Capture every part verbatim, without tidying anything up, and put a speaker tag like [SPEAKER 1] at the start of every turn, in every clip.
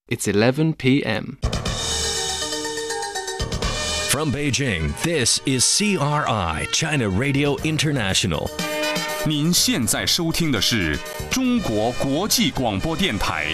[SPEAKER 1] It's eleven p m
[SPEAKER 2] From Beijing, this is C R I, China Radio International.
[SPEAKER 3] 您现在收听的是中国国际广播电台。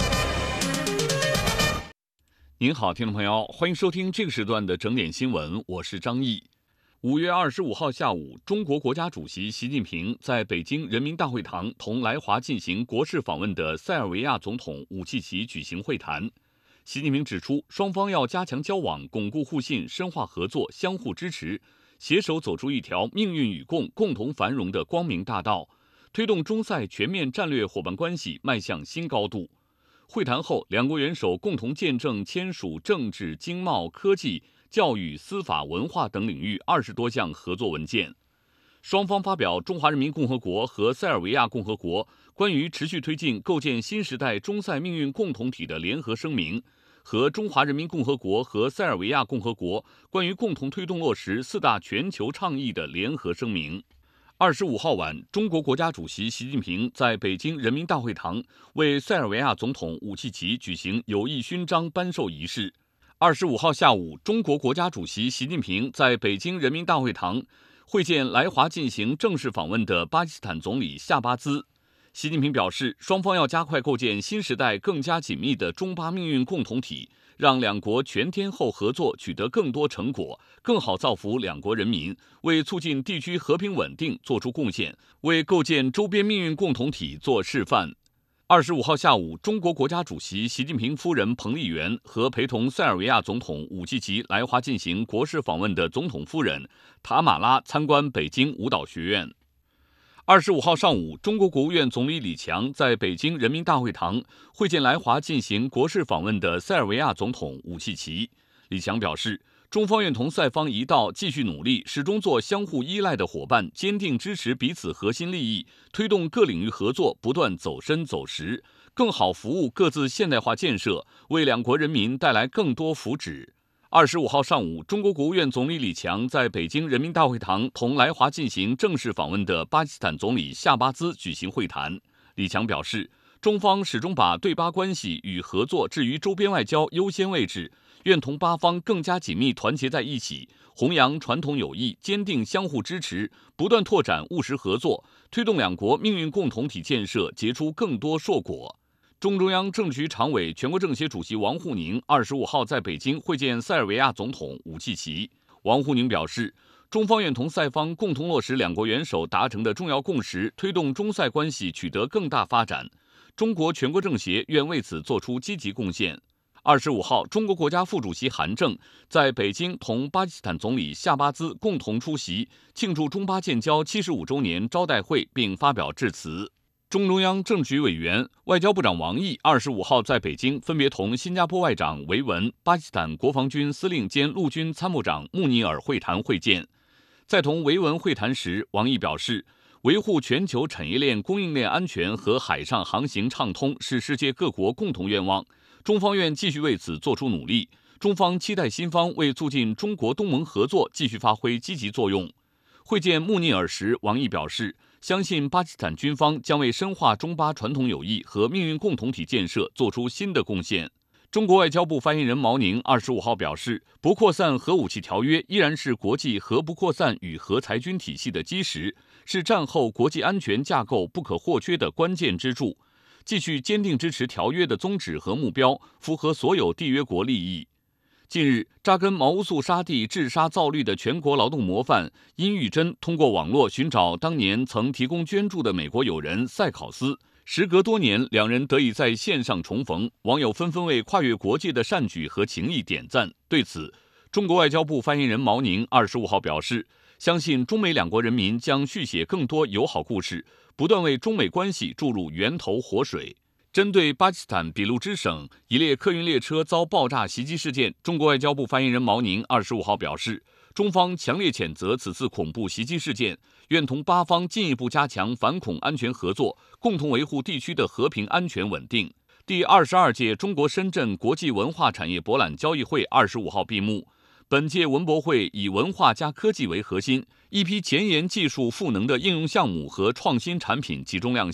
[SPEAKER 4] 您好，听众朋友，欢迎收听这个时段的整点新闻，我是张毅。五月二十五号下午，中国国家主席习近平在北京人民大会堂同来华进行国事访问的塞尔维亚总统武契奇举行会谈。习近平指出，双方要加强交往，巩固互信，深化合作，相互支持，携手走出一条命运与共、共同繁荣的光明大道，推动中塞全面战略伙伴关系迈向新高度。会谈后，两国元首共同见证签署政治、经贸、科技、教育、司法、文化等领域二十多项合作文件。双方发表中华人民共和国和塞尔维亚共和国关于持续推进构建新时代中塞命运共同体的联合声明和中华人民共和国和塞尔维亚共和国关于共同推动落实四大全球倡议的联合声明。二十五号晚，中国国家主席习近平在北京人民大会堂为塞尔维亚总统武契奇举行友谊勋章颁授仪式。二十五号下午，中国国家主席习近平在北京人民大会堂会见来华进行正式访问的巴基斯坦总理夏巴兹。习近平表示，双方要加快构建新时代更加紧密的中巴命运共同体，让两国全天候合作取得更多成果，更好造福两国人民，为促进地区和平稳定做出贡献，为构建周边命运共同体做示范。二十五号下午，中国国家主席习近平夫人彭丽媛和陪同塞尔维亚总统武契奇来华进行国事访问的总统夫人塔马拉参观北京舞蹈学院。二十五号上午，中国国务院总理李强在北京人民大会堂会见来华进行国事访问的塞尔维亚总统武契奇。李强表示，中方愿同塞方一道继续努力，始终做相互依赖的伙伴，坚定支持彼此核心利益，推动各领域合作不断走深走实，更好服务各自现代化建设，为两国人民带来更多福祉。二十五号上午，中国国务院总理李强在北京人民大会堂同来华进行正式访问的巴基斯坦总理夏巴兹举行会谈。李强表示，中方始终把对巴关系与合作置于周边外交优先位置，愿同巴方更加紧密团结在一起，弘扬传统友谊，坚定相互支持，不断拓展务实合作，推动两国命运共同体建设结出更多硕果。中中央政治局常委、全国政协主席王沪宁二十五号在北京会见塞尔维亚总统武契奇。王沪宁表示，中方愿同塞方共同落实两国元首达成的重要共识，推动中塞关系取得更大发展。中国全国政协愿为此作出积极贡献。二十五号，中国国家副主席韩正在北京同巴基斯坦总理夏巴兹共同出席庆祝中巴建交七十五周年招待会，并发表致辞。中中央政治局委员、外交部长王毅二十五号在北京分别同新加坡外长维文、巴基斯坦国防军司令兼陆军参谋长穆尼尔会谈会见。在同维文会谈时，王毅表示，维护全球产业链供应链安全和海上航行畅通是世界各国共同愿望，中方愿继续为此做出努力。中方期待新方为促进中国东盟合作继续发挥积极作用。会见穆尼尔时，王毅表示，相信巴基斯坦军方将为深化中巴传统友谊和命运共同体建设做出新的贡献。中国外交部发言人毛宁二十五号表示，不扩散核武器条约依然是国际核不扩散与核裁军体系的基石，是战后国际安全架构不可或缺的关键支柱，继续坚定支持条约的宗旨和目标，符合所有缔约国利益。近日，扎根毛乌素沙地治沙造绿的全国劳动模范殷玉珍通过网络寻找当年曾提供捐助的美国友人塞考斯，时隔多年，两人得以在线上重逢，网友纷纷为跨越国界的善举和情谊点赞。对此，中国外交部发言人毛宁二十五号表示，相信中美两国人民将续写更多友好故事，不断为中美关系注入源头活水。针对巴基斯坦俾路支省一列客运列车遭爆炸袭击事件，中国外交部发言人毛宁二十五号表示，中方强烈谴责此次恐怖袭击事件，愿同巴方进一步加强反恐安全合作，共同维护地区的和平安全稳定。第二十二届中国深圳国际文化产业博览交易会二十五号闭幕。本届文博会以文化加科技为核心，一批前沿技术赋能的应用项目和创新产品集中亮相，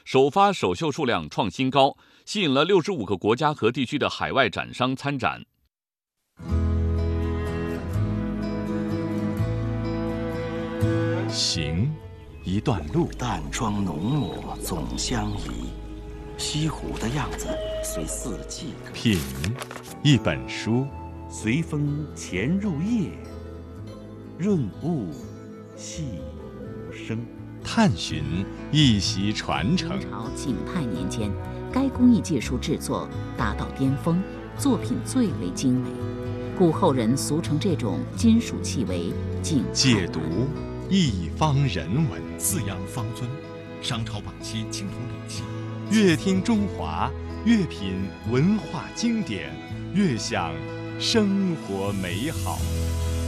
[SPEAKER 4] 首发首秀数量创新高，吸引了六十五个国家和地区的海外展商参展。
[SPEAKER 1] 行，一段路，
[SPEAKER 5] 淡妆浓抹总相宜，西湖的样子随四季歌。
[SPEAKER 1] 品，一本书，
[SPEAKER 6] 随风潜入夜，润物细无声。
[SPEAKER 1] 探寻，一席传承。
[SPEAKER 7] 明朝景泰年间，该工艺技术制作达到巅峰，作品最为精美，故后人俗称这种金属器为景泰蓝。
[SPEAKER 1] 解读，一方人文。
[SPEAKER 8] 四羊方尊，商朝晚期青铜礼器。
[SPEAKER 1] 越听中华，越品文化经典，越享生活美好。